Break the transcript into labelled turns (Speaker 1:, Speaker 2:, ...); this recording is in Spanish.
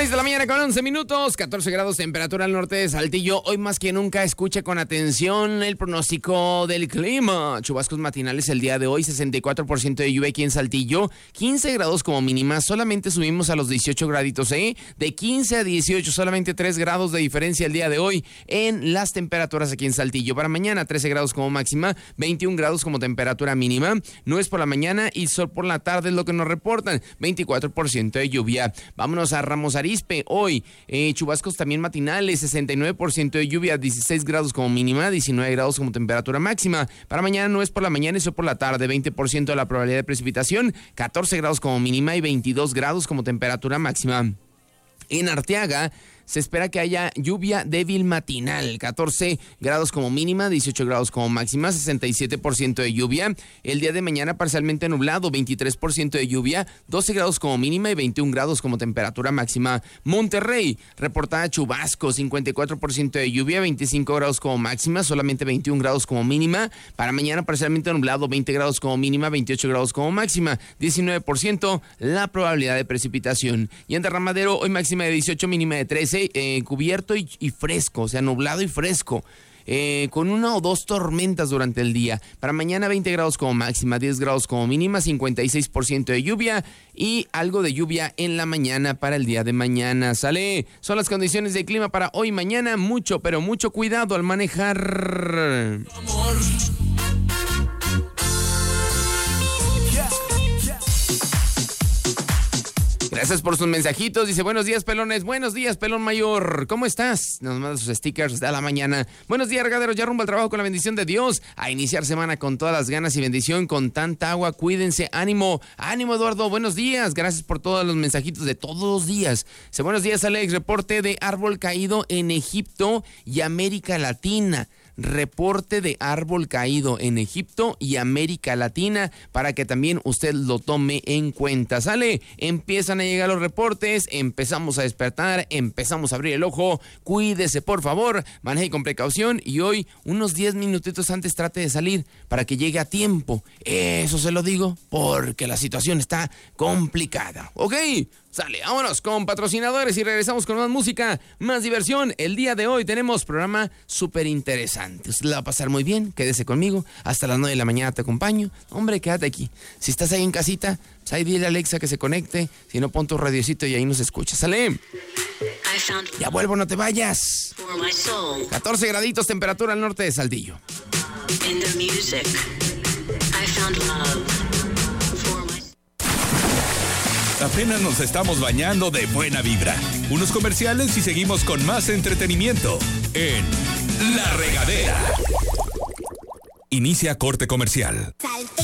Speaker 1: 6 de la mañana con 11 minutos, 14 grados temperatura al norte de Saltillo. Hoy más que nunca escuche con atención el pronóstico del clima. Chubascos matinales el día de hoy, 64% de lluvia aquí en Saltillo, 15 grados como mínima, solamente subimos a los 18 graditos, de 15 a 18, solamente 3 grados de diferencia el día de hoy en las temperaturas aquí en Saltillo. Para mañana 13 grados como máxima, 21 grados como temperatura mínima, nubes por la mañana y sol por la tarde es lo que nos reportan, 24% de lluvia. Vámonos a Ramos Arizpe, hoy chubascos también matinales, 69% de lluvia, 16 grados como mínima, 19 grados como temperatura máxima. Para mañana no es por la mañana y sol por la tarde, 20% de la probabilidad de precipitación, 14 grados como mínima y 22 grados como temperatura máxima. En Arteaga se espera que haya lluvia débil matinal, 14 grados como mínima, 18 grados como máxima, 67% de lluvia. El día de mañana parcialmente nublado, 23% de lluvia, 12 grados como mínima y 21 grados como temperatura máxima. Monterrey reportada chubasco, 54% de lluvia, 25 grados como máxima, solamente 21 grados como mínima. Para mañana parcialmente nublado, 20 grados como mínima, 28 grados como máxima, 19% la probabilidad de precipitación. Y en Derramadero hoy máxima de 18, mínima de 13, cubierto y fresco, o sea, nublado y fresco, con una o dos tormentas durante el día. Para mañana 20 grados como máxima, 10 grados como mínima, 56% de lluvia y algo de lluvia en la mañana para el día de mañana. Sale, son las condiciones de clima para hoy y mañana. Mucho, pero mucho cuidado al manejar. Amor. Gracias por sus mensajitos. Dice, buenos días, pelones. Buenos días, pelón mayor. ¿Cómo estás? Nos manda sus stickers de la mañana. Buenos días, regaderos. Ya rumbo al trabajo con la bendición de Dios. A iniciar semana con todas las ganas y bendición, con tanta agua. Cuídense. Ánimo. Ánimo, Eduardo. Buenos días. Gracias por todos los mensajitos de todos los días. Dice, buenos días, Alex. Reporte de árbol caído en Egipto y América Latina. Reporte de árbol caído en Egipto y América Latina para que también usted lo tome en cuenta. Sale, empiezan a llegar los reportes, empezamos a despertar, empezamos a abrir el ojo. Cuídese, por favor, maneje con precaución y hoy unos 10 minutitos antes trate de salir para que llegue a tiempo. Eso se lo digo porque la situación está complicada. ¿Ok? Sale, vámonos con patrocinadores y regresamos con más música, más diversión. El día de hoy tenemos programa súper interesante. Usted la va a pasar muy bien, quédese conmigo. Hasta las 9 de la mañana te acompaño. Hombre, quédate aquí. Si estás ahí en casita, pues ahí dile a Alexa que se conecte. Si no, pon tu radiocito y ahí nos escucha. Sale. Ya vuelvo, no te vayas. 14 graditos, temperatura al norte de Saltillo. In the music, I found love.
Speaker 2: Apenas nos estamos bañando de buena vibra. Unos comerciales y seguimos con más entretenimiento en La Regadera. Inicia corte comercial.